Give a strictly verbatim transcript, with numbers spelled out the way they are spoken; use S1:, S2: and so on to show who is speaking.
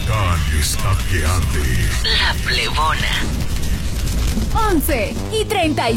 S1: volcán está que arde.
S2: La Plebona.
S3: once y treinta y